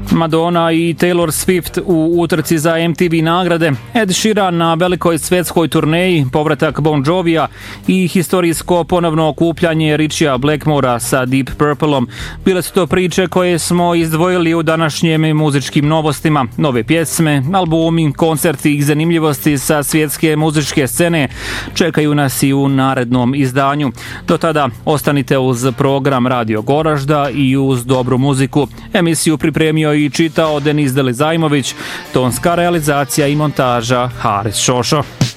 Madonna i Taylor Swift u utrci za MTV nagrade, Ed Sheeran na velikoj svetskoj turneji, povratak Bon Jovija i historijsko ponovno okupljanje Richija Blackmora sa Deep Purpleom. Bile su to priče koje smo izdvojili u današnjim muzičkim novostima. Nove pjesme, albumi, koncerti i zanimljivosti sa svjetske muzičke scene čekaju nas i u narednom izdanju. Do tada ostanite uz program Radio Goražda i uz dobru muziku. Emisiju pripremio i čitao Denis Delizajmović, tonska realizacija i montaža Haris Šošo.